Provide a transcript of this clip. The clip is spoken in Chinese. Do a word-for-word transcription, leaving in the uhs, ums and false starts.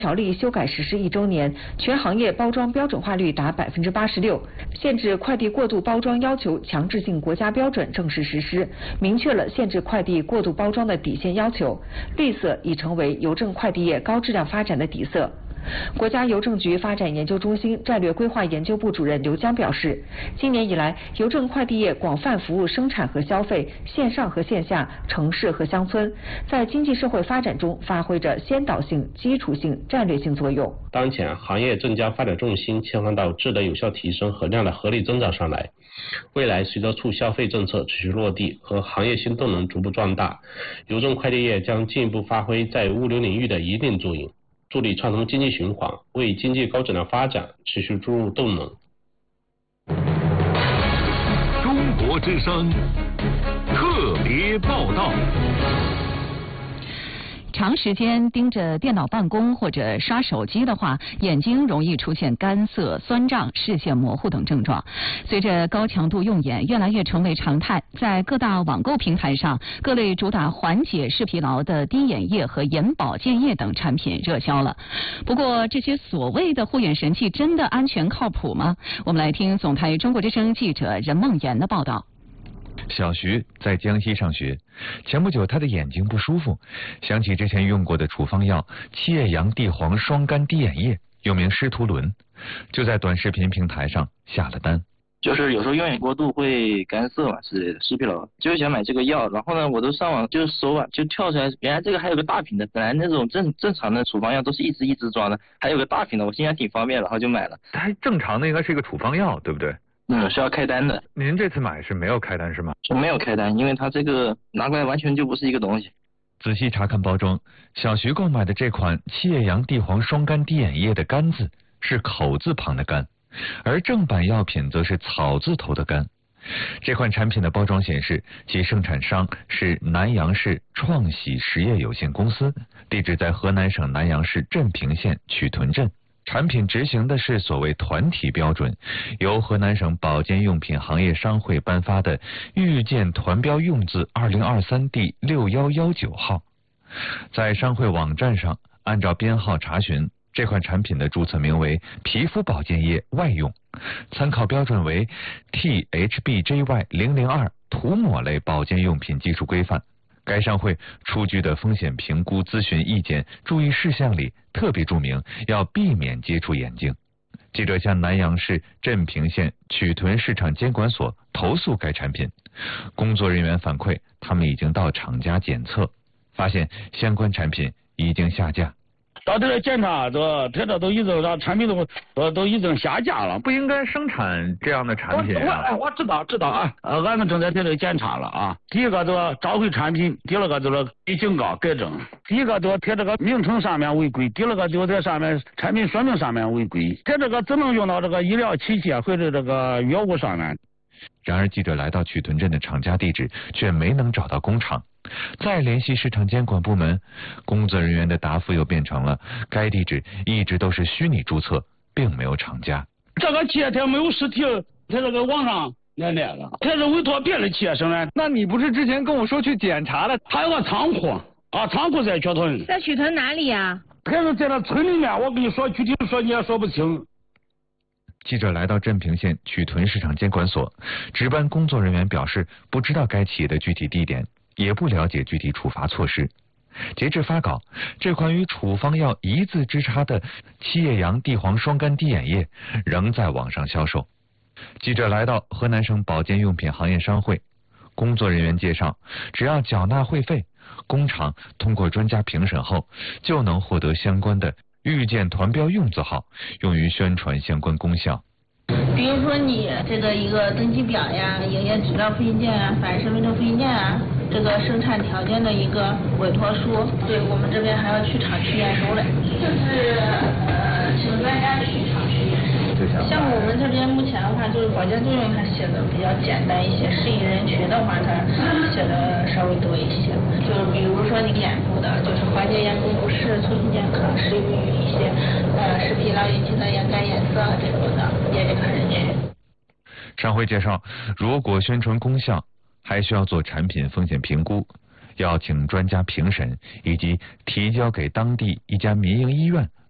条例修改实施一周年，全行业包装标准化率达百分之八十六，限制快递过度包装要求强制性国家标准正式实施，明确了限制快递过度包装的底线要求。绿色已成为邮政快递业高质量发展的底色。国家邮政局发展研究中心战略规划研究部主任刘江表示，今年以来，邮政快递业广泛服务生产和消费、线上和线下、城市和乡村，在经济社会发展中发挥着先导性、基础性、战略性作用。 当前，行业正将发展重心切换到质的有效提升和量的合理增长上来。未来，随着促消费政策持续落地和行业新动能逐步壮大，邮政快递业将进一步发挥在物流领域的一定作用，助力畅通经济循环，为经济高质量发展持续注入动能。 中国之声特别报道。 长时间盯着电脑办公或者刷手机的话，眼睛容易出现干涩、酸胀、视线模糊等症状。随着高强度用眼越来越成为常态，在各大网购平台上，各类主打缓解视疲劳的滴眼液和眼保健液等产品热销了。不过，这些所谓的护眼神器真的安全靠谱吗？我们来听总台中国之声记者任梦妍的报道。 小徐在江西上学，前不久他的眼睛不舒服，想起之前用过的处方药七叶杨地黄双苷滴眼液，又名施图伦，就在短视频平台上下了单。 就是有时候用眼过度会干涩嘛之类的，视疲劳，就想买这个药。然后呢，我都上网就搜啊，就跳出来，原来这个还有个大瓶的，本来那种正正常的处方药都是一支一支装的，还有个大瓶的，我心想挺方便，然后就买了。 它正常的应该是一个处方药，对不对？ 嗯，是要开单的。 您这次买是没有开单是吗？ 是没有开单，因为它这个拿过来完全就不是一个东西。 仔细查看包装，小徐购买的这款七叶杨地黄双苷滴眼液的苷字是口字旁的苷，而正版药品则是草字头的苷。这款产品的包装显示，其生产商是南阳市创喜实业有限公司，地址在河南省南阳市镇平县曲屯镇。产品执行的是所谓团体标准，由河南省保健用品行业商会颁发的预见团标用字二零二三第六一一九号。在商会网站上，按照编号查询，这款产品的注册名为皮肤保健液外用，参考标准为 T H B J Y 零零二涂抹类保健用品技术规范。该商会出具的风险评估咨询意见注意事项里特别注明要避免接触眼睛。记者向南阳市镇平县曲屯市场监管所投诉该产品，工作人员反馈，他们已经到厂家检测，发现相关产品已经下架。 到这来检查，这这这都已经让产品都都都已经下架了， 不应该生产这样的产品啊！ 我我知道知道啊，呃，俺们正在在这检查了啊。第一个就是召回产品，第二个就是给警告改正。第一个就是贴这个名称上面违规，第二个就在上面产品说明上面违规，在这个只能用到这个医疗器械或者这个药物上面。 然而，记者来到曲屯镇的厂家地址，却没能找到工厂。再联系市场监管部门，工作人员的答复又变成了该地址一直都是虚拟注册，并没有厂家。 这个企业它没有实体，它这个网上来来了，它是委托别的企业生产。 那你不是之前跟我说去检查了？ 还有个仓库啊，仓库在曲屯。 在曲屯哪里呀、啊？ 它是在那村里面，我跟你说具体说你也说不清。 记者来到镇平县曲屯市场监管所，值班工作人员表示不知道该企业的具体地点，也不了解具体处罚措施。截至发稿，这款与处方药一字之差的七叶杨地黄双苷滴眼液仍在网上销售。记者来到河南省保健用品行业商会，工作人员介绍，只要缴纳会费，工厂通过专家评审后，就能获得相关的预见团标用字号，用于宣传相关功效。 比如说你这个一个登记表呀、营业执照复印件啊、法人身份证复印件啊，这个生产条件的一个委托书，对我们这边还要去厂去验收嘞，就是呃请专家去厂去验收。像我们这边目前的话，就是保健作用它写的比较简单一些，适应人群的话，它写的稍微多一些。就是比如说你眼部的，就是缓解眼部不适、促进健康，适用于一些呃视疲劳引起的眼干眼涩这种的眼睛看人群。 商会介绍，如果宣传功效，还需要做产品风险评估，要请专家评审，以及提交给当地一家民营医院